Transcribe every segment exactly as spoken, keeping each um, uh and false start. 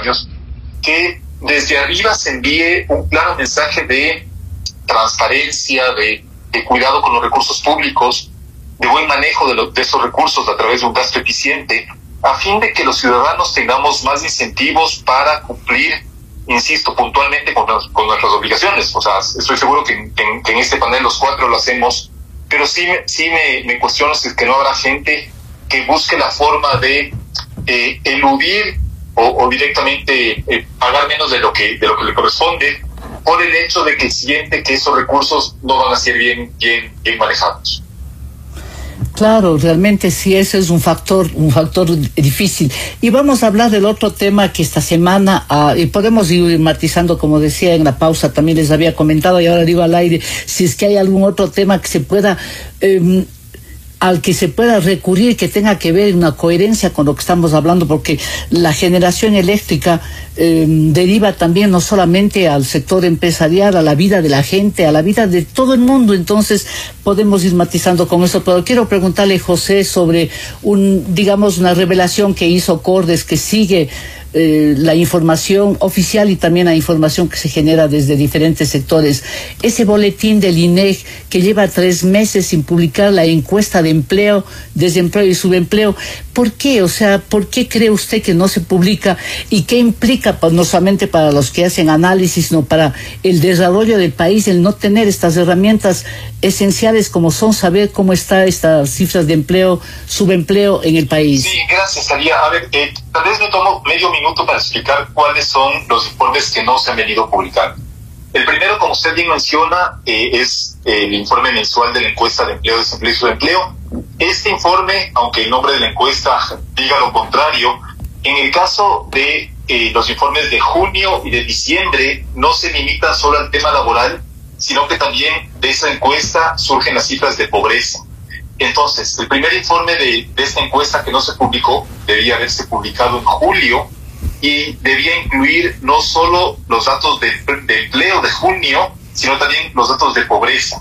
años, que desde arriba se envíe un claro mensaje de transparencia, de, de cuidado con los recursos públicos, de buen manejo de, lo, de esos recursos a través de un gasto eficiente, a fin de que los ciudadanos tengamos más incentivos para cumplir, insisto, puntualmente con, las, con nuestras obligaciones. O sea, estoy seguro que en, en, que en este panel los cuatro lo hacemos, pero sí, sí me, me cuestiono si es que no habrá gente que busque la forma de eh, eludir o, o directamente eh, pagar menos de lo que de lo que le corresponde, por el hecho de que siente que esos recursos no van a ser bien bien bien manejados. Claro, realmente sí, ese es un factor, un factor difícil. Y vamos a hablar del otro tema que esta semana, uh, y podemos ir matizando, como decía en la pausa, también les había comentado, y ahora digo al aire, si es que hay algún otro tema que se pueda... Eh, al que se pueda recurrir, que tenga que ver una coherencia con lo que estamos hablando, porque la generación eléctrica eh, deriva también no solamente al sector empresarial, a la vida de la gente, a la vida de todo el mundo. Entonces podemos ir matizando con eso, pero quiero preguntarle, José, sobre un, digamos, una revelación que hizo Cordes, que sigue Eh, la información oficial y también la información que se genera desde diferentes sectores. Ese boletín del I N E G que lleva tres meses sin publicar la encuesta de empleo, desempleo y subempleo. ¿Por qué? O sea, ¿por qué cree usted que no se publica? ¿Y qué implica, no solamente para los que hacen análisis, sino para el desarrollo del país, el no tener estas herramientas esenciales como son saber cómo están estas cifras de empleo, subempleo en el país? Sí, gracias, Talía. A ver, eh, tal vez me tomo medio minuto para explicar cuáles son los informes que no se han venido publicando. El primero, como usted bien menciona, eh, es eh, el informe mensual de la encuesta de empleo, desempleo y subempleo. Este informe, aunque el nombre de la encuesta diga lo contrario, en el caso de eh, los informes de junio y de diciembre, no se limita solo al tema laboral, sino que también de esa encuesta surgen las cifras de pobreza. Entonces, el primer informe de, de esta encuesta que no se publicó, debía haberse publicado en julio, y debía incluir no solo los datos de, de empleo de junio, sino también los datos de pobreza.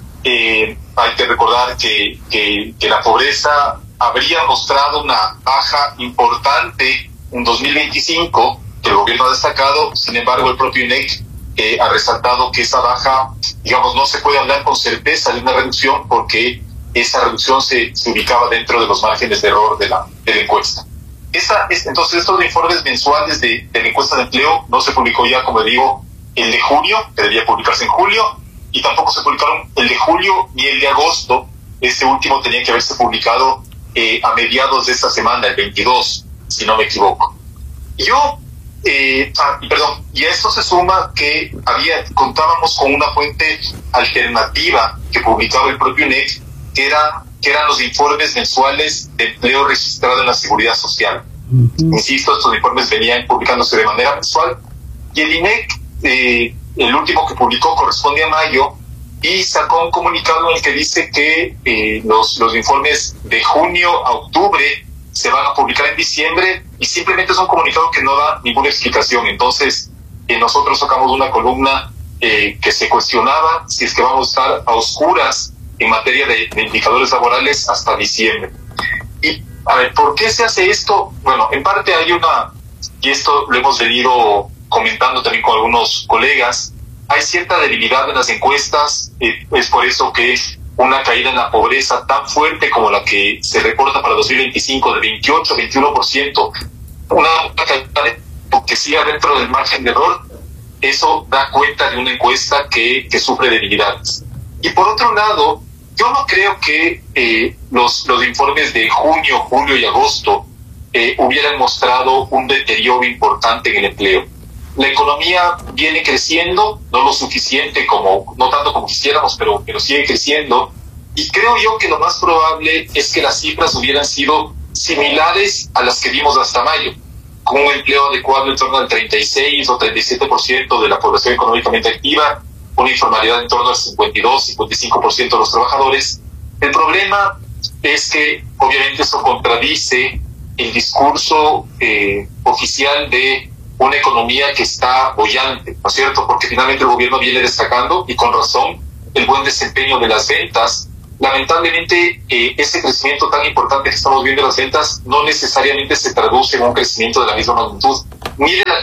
Eh, hay que recordar que, que, que la pobreza habría mostrado una baja importante en dos mil veinticinco, que el gobierno ha destacado. Sin embargo, el propio I N E C eh, ha resaltado que esa baja, digamos, no se puede hablar con certeza de una reducción, porque esa reducción se, se ubicaba dentro de los márgenes de error de la, de la encuesta. Esta, es, entonces, estos informes mensuales de, de la encuesta de empleo no se publicó ya, como digo, el de junio, que debía publicarse en julio, y tampoco se publicaron el de julio ni el de agosto. Este último tenía que haberse publicado eh, a mediados de esta semana, el veintidós, si no me equivoco. Yo, eh, ah, perdón, y a esto se suma que había, contábamos con una fuente alternativa que publicaba el propio I N E C, que era que eran los informes mensuales de empleo registrado en la Seguridad Social. Uh-huh. Insisto, estos informes venían publicándose de manera mensual, y el I N E C, eh, el último que publicó, corresponde a mayo, y sacó un comunicado en el que dice que eh, los, los informes de junio a octubre se van a publicar en diciembre, y simplemente es un comunicado que no da ninguna explicación. Entonces, eh, nosotros sacamos una columna eh, que se cuestionaba si es que vamos a estar a oscuras en materia de, de indicadores laborales hasta diciembre. Y, a ver, ¿por qué se hace esto? Bueno, en parte hay una, y esto lo hemos venido comentando también con algunos colegas, hay cierta debilidad en las encuestas. Eh, es por eso que una caída en la pobreza tan fuerte como la que se reporta para dos mil veinticinco, de veintiocho a veintiuno por ciento, una caída que siga dentro del margen de error, eso da cuenta de una encuesta que, que sufre debilidades. Y por otro lado, yo no creo que eh, los, los informes de junio, julio y agosto eh, hubieran mostrado un deterioro importante en el empleo. La economía viene creciendo, no lo suficiente, como no tanto como quisiéramos, pero, pero sigue creciendo. Y creo yo que lo más probable es que las cifras hubieran sido similares a las que vimos hasta mayo, con un empleo adecuado en torno al treinta y seis o treinta y siete por ciento de la población económicamente activa, una informalidad en torno al cincuenta y dos, cincuenta y cinco por ciento de los trabajadores. El problema es que obviamente eso contradice el discurso eh, oficial de una economía que está boyante, ¿no es cierto? Porque finalmente el gobierno viene destacando, y con razón, el buen desempeño de las ventas. Lamentablemente, eh, ese crecimiento tan importante que estamos viendo en las ventas no necesariamente se traduce en un crecimiento de la misma magnitud, ni de la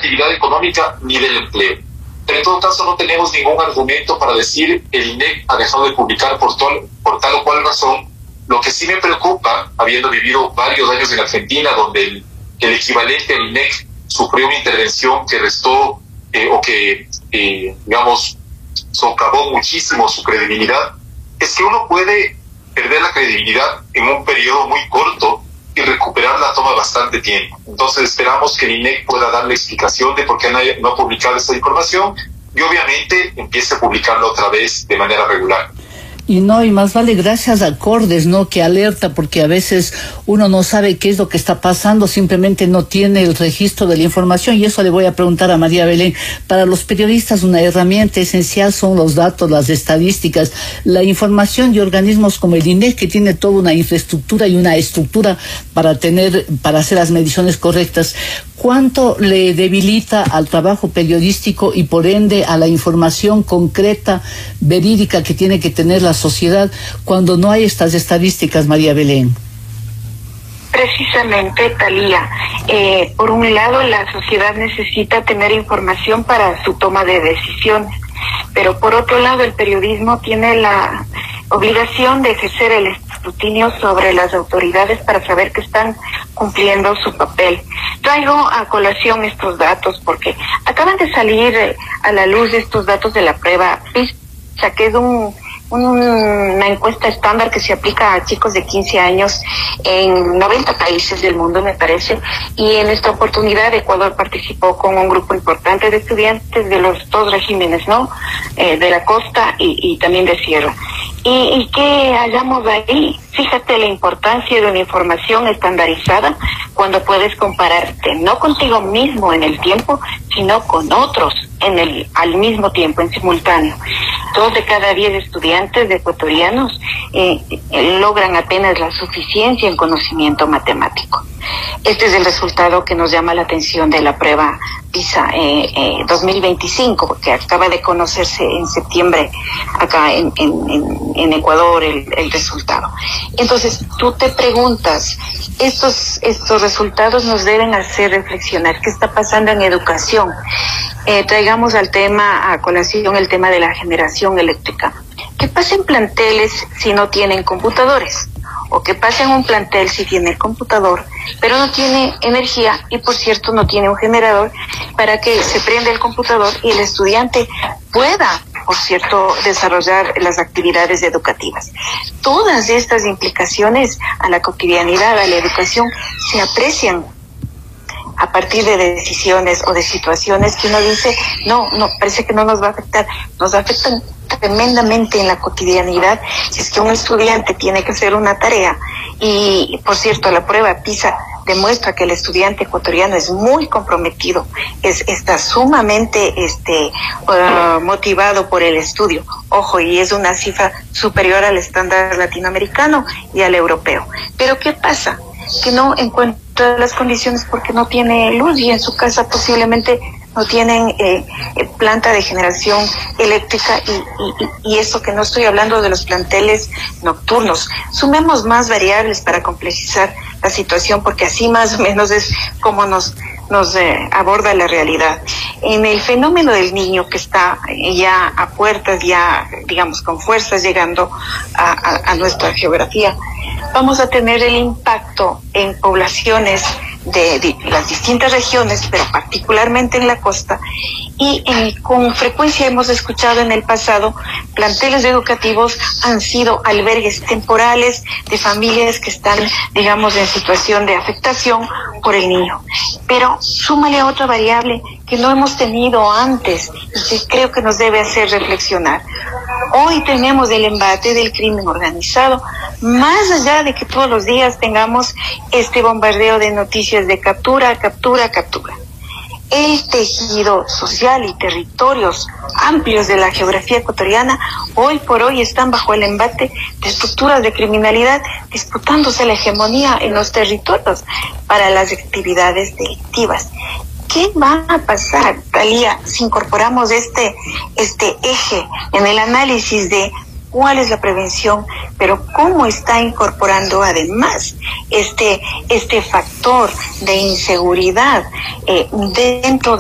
actividad económica ni del empleo. Pero en todo caso no tenemos ningún argumento para decir el I N E C ha dejado de publicar por tal, por tal o cual razón. Lo que sí me preocupa, habiendo vivido varios años en Argentina, donde el, el equivalente al I N E C sufrió una intervención que restó eh, o que, eh, digamos, socavó muchísimo su credibilidad, es que uno puede perder la credibilidad en un periodo muy corto y recuperarla toma bastante tiempo. Entonces esperamos que el I N E C pueda dar la explicación de por qué no ha publicado esta información y obviamente empiece a publicarla otra vez de manera regular. Y no, y más vale gracias a Cordes, ¿no?, que alerta, porque a veces uno no sabe qué es lo que está pasando, simplemente no tiene el registro de la información, y eso le voy a preguntar a María Belén. Para los periodistas una herramienta esencial son los datos, las estadísticas, la información de organismos como el I N E C, que tiene toda una infraestructura y una estructura para tener, para hacer las mediciones correctas. ¿Cuánto le debilita al trabajo periodístico y por ende a la información concreta, verídica que tiene que tener la sociedad cuando no hay estas estadísticas, María Belén? Precisamente, Talía, eh, por un lado la sociedad necesita tener información para su toma de decisiones, pero por otro lado el periodismo tiene la obligación de ejercer el escrutinio sobre las autoridades para saber que están cumpliendo su papel. Traigo a colación estos datos porque acaban de salir eh, a la luz estos datos de la prueba PISA, que es un una encuesta estándar que se aplica a chicos de quince años en noventa países del mundo, me parece, y en esta oportunidad Ecuador participó con un grupo importante de estudiantes de los dos regímenes, ¿no? Eh, de la costa y, y también de sierra. ¿Y, y qué hallamos ahí? Fíjate la importancia de una información estandarizada cuando puedes compararte no contigo mismo en el tiempo, sino con otros en el al mismo tiempo, en simultáneo. Dos de cada diez estudiantes de ecuatorianos eh, eh, logran apenas la suficiencia en conocimiento matemático. Este es el resultado que nos llama la atención de la prueba PISA eh, eh, dos mil veinticinco, que acaba de conocerse en septiembre acá en, en, en, en Ecuador el, el resultado. Entonces, tú te preguntas, estos, estos resultados nos deben hacer reflexionar qué está pasando en educación. Eh, traigamos al tema, a colación, el tema de la generación eléctrica. ¿Qué pasa en planteles si no tienen computadores? O qué pasa en un plantel si tiene computador, pero no tiene energía y, por cierto, no tiene un generador para que se prenda el computador y el estudiante pueda, por cierto, desarrollar las actividades educativas. Todas estas implicaciones a la cotidianidad, a la educación, se aprecian a partir de decisiones o de situaciones que uno dice, no, no, parece que no nos va a afectar, nos afectan tremendamente en la cotidianidad. Si es que un estudiante tiene que hacer una tarea y, por cierto, la prueba PISA demuestra que el estudiante ecuatoriano es muy comprometido, es está sumamente este uh, motivado por el estudio. Ojo, y es una cifra superior al estándar latinoamericano y al europeo. Pero ¿qué pasa? Que no encuentra las condiciones porque no tiene luz y en su casa posiblemente no tienen eh, planta de generación eléctrica y, y, y eso que no estoy hablando de los planteles nocturnos. Sumemos más variables para complejizar la situación porque así más o menos es como nos nos eh, aborda la realidad. En el fenómeno del niño que está ya a puertas, ya digamos con fuerzas llegando a, a, a nuestra geografía, vamos a tener el impacto en poblaciones de, de las distintas regiones, pero particularmente en la costa, y en, con frecuencia hemos escuchado en el pasado, planteles educativos han sido albergues temporales de familias que están, digamos, en situación de afectación por el niño. Pero súmale otra variable que no hemos tenido antes y que creo que nos debe hacer reflexionar. Hoy tenemos el embate del crimen organizado, más allá de que todos los días tengamos este bombardeo de noticias de captura, captura, captura. El tejido social y territorios amplios de la geografía ecuatoriana hoy por hoy están bajo el embate de estructuras de criminalidad disputándose la hegemonía en los territorios para las actividades delictivas. ¿Qué va a pasar, Talía, si incorporamos este, este eje en el análisis de cuál es la prevención, pero cómo está incorporando además este, este factor de inseguridad eh, dentro de